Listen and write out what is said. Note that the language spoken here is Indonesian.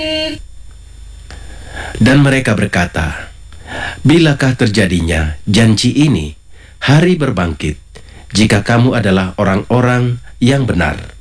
Dan mereka berkata, "Bilakah terjadinya janji ini, hari berbangkit, jika kamu adalah orang-orang yang benar?"